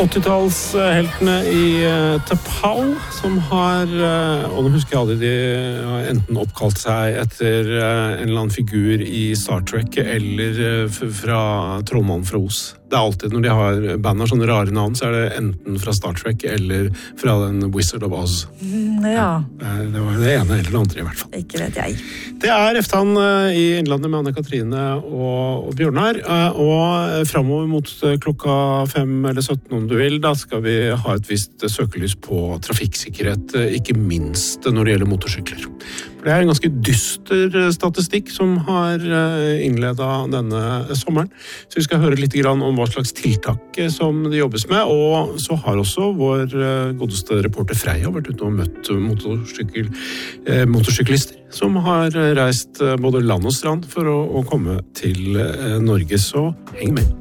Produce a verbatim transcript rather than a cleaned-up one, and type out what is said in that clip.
åttitallsheltene i T'Pau, som har, og nå husker jeg aldri, de har enten oppkalt seg etter en eller annen figur i Star Trek, eller fra Trollmannen fra Oz. Det er alltid når de har bandet sånne rare navn, så er det enten fra Star Trek eller fra den Wizard of Oz. Mm, ja. Det var det ene eller det andre i hvert fall. Ikke vet jeg. Det er Eftan i Innlandet med Anne-Katrine og, og Bjørnar, og fremover mot klokka fem eller sytten om du vil, da skal vi ha et visst søkelys på trafikksikkerhet, ikke minst når det gjelder motorsykler. For det er en ganske dyster statistikk som har innledet denne sommeren, så vi skal høre litt grann om hva slags tiltak som det jobbes med, og så har også vår godeste reporter Freya vært ute og møtt motorsykkel, eh, motorsyklister som har reist både land og strand for å, å komme til eh, Norge, så heng med.